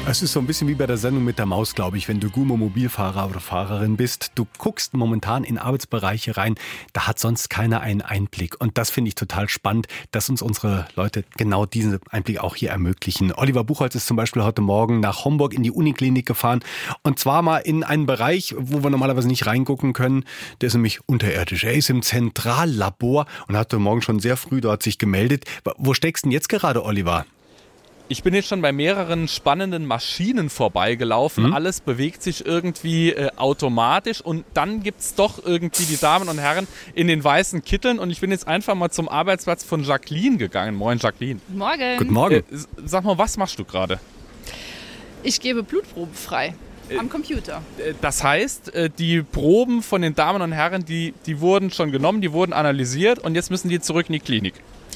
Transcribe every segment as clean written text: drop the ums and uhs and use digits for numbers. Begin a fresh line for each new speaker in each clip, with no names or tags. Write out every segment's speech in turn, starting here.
Es ist so ein bisschen wie bei der Sendung mit der Maus, glaube ich, wenn du Gumo-Mobilfahrer oder Fahrerin bist. Du guckst momentan in Arbeitsbereiche rein, da hat sonst keiner einen Einblick. Und das finde ich total spannend, dass uns unsere Leute genau diesen Einblick auch hier ermöglichen. Oliver Buchholz ist zum Beispiel heute Morgen nach Homburg in die Uniklinik gefahren. Und zwar mal in einen Bereich, wo wir normalerweise nicht reingucken können. Der ist nämlich unterirdisch. Er ist im Zentrallabor und hat heute Morgen schon sehr früh dort sich gemeldet. Wo steckst du denn jetzt gerade, Oliver?
Ich bin jetzt schon bei mehreren spannenden Maschinen vorbeigelaufen. Alles bewegt sich irgendwie automatisch und dann gibt's doch irgendwie die Damen und Herren in den weißen Kitteln und ich bin jetzt einfach mal zum Arbeitsplatz von Jacqueline gegangen. Moin Jacqueline.
Morgen.
Guten Morgen.
Sag mal, was machst du gerade?
Ich gebe Blutproben frei am Computer.
Das heißt, die Proben von den Damen und Herren, die wurden schon genommen, die wurden analysiert und jetzt müssen die zurück in die Klinik.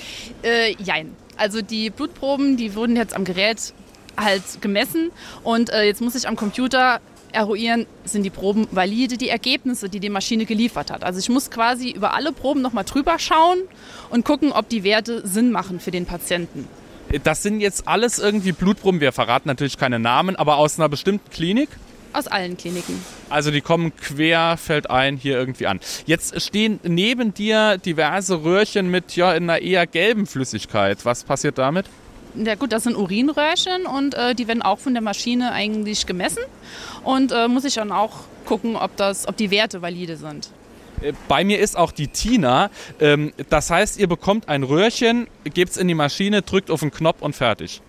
Jein. Also die Blutproben, die wurden jetzt am Gerät halt gemessen und jetzt muss ich am Computer eruieren, sind die Proben valide, die Ergebnisse, die die Maschine geliefert hat. Also ich muss quasi über alle Proben nochmal drüber schauen und gucken, ob die Werte Sinn machen für den Patienten.
Das sind jetzt alles irgendwie Blutproben, wir verraten natürlich keine Namen, aber aus einer bestimmten Klinik?
Aus allen Kliniken.
Also die kommen querfeldein hier irgendwie an. Jetzt stehen neben dir diverse Röhrchen mit einer eher gelben Flüssigkeit. Was passiert damit?
Ja gut, das sind Urinröhrchen und die werden auch von der Maschine eigentlich gemessen. Und muss ich dann auch gucken, ob die Werte valide sind.
Bei mir ist auch die Tina. Das heißt, ihr bekommt ein Röhrchen, gebt's in die Maschine, drückt auf den Knopf und fertig.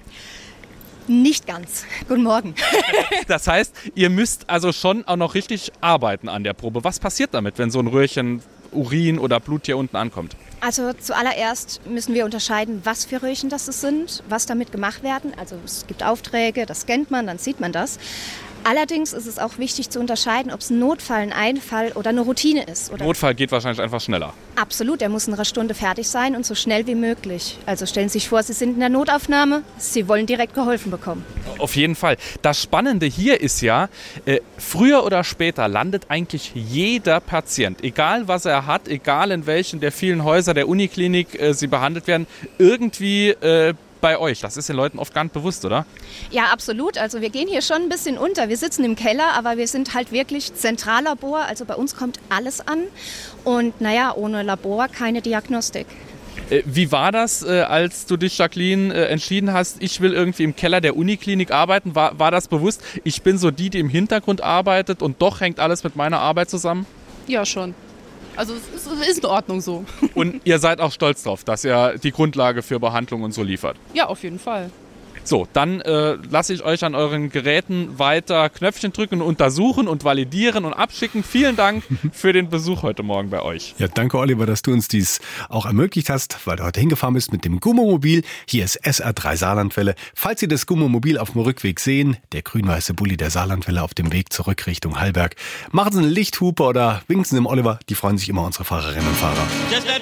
Nicht ganz. Guten Morgen.
Das heißt, ihr müsst also schon auch noch richtig arbeiten an der Probe. Was passiert damit, wenn so ein Röhrchen Urin oder Blut hier unten ankommt?
Also zuallererst müssen wir unterscheiden, was für Röhrchen das sind, was damit gemacht werden. Also es gibt Aufträge, das scannt man, dann sieht man das. Allerdings ist es auch wichtig zu unterscheiden, ob es ein Notfall, ein Einfall oder eine Routine ist.
Notfall geht wahrscheinlich einfach schneller.
Absolut, er muss in einer Stunde fertig sein und so schnell wie möglich. Also stellen Sie sich vor, Sie sind in der Notaufnahme, Sie wollen direkt geholfen bekommen.
Auf jeden Fall. Das Spannende hier ist ja, früher oder später landet eigentlich jeder Patient, egal was er hat, egal in welchen der vielen Häuser der Uniklinik sie behandelt werden, irgendwie bei euch. Das ist den Leuten oft gar nicht bewusst, oder?
Ja, absolut. Also wir gehen hier schon ein bisschen unter. Wir sitzen im Keller, aber wir sind halt wirklich Zentrallabor. Also bei uns kommt alles an. Und ohne Labor keine Diagnostik.
Wie war das, als du dich, Jacqueline, entschieden hast, ich will irgendwie im Keller der Uniklinik arbeiten? War das bewusst? Ich bin so die im Hintergrund arbeitet und doch hängt alles mit meiner Arbeit zusammen?
Ja, schon. Also es ist in Ordnung so.
Und ihr seid auch stolz drauf, dass ihr die Grundlage für Behandlung und so liefert?
Ja, auf jeden Fall.
So, dann lasse ich euch an euren Geräten weiter Knöpfchen drücken, untersuchen und validieren und abschicken. Vielen Dank für den Besuch heute Morgen bei euch.
Ja, danke Oliver, dass du uns dies auch ermöglicht hast, weil du heute hingefahren bist mit dem Gummomobil. Hier ist SR3 Saarlandwelle. Falls Sie das Gummomobil auf dem Rückweg sehen, der grün-weiße Bulli der Saarlandwelle auf dem Weg zurück Richtung Hallberg, machen Sie eine Lichthupe oder winken Sie dem Oliver. Die freuen sich immer, unsere Fahrerinnen und Fahrer.